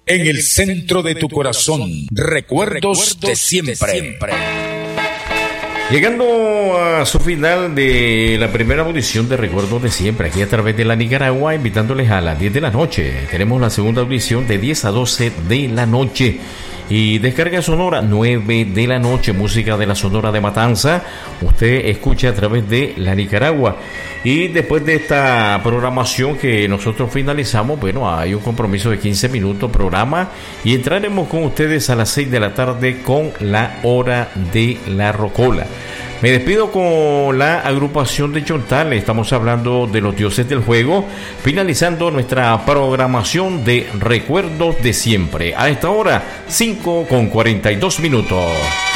en el centro de tu corazón. Recuerdos de siempre. Llegando a su final de la primera audición de Recuerdos de Siempre, aquí a través de la Nicaragua, invitándoles a las 10 de la noche. Tenemos la segunda audición de 10 a 12 de la noche. Y descarga sonora, 9 de la noche, música de la Sonora de Matanza. Usted escucha a través de la Nicaragua. Y después de esta programación que nosotros finalizamos, bueno, hay un compromiso de 15 minutos programa. Y entraremos con ustedes a las 6 de la tarde con la Hora de la Rocola. Me despido con la agrupación de Chontales. Estamos hablando de los dioses del juego, finalizando nuestra programación de Recuerdos de Siempre. A esta hora, 5:42.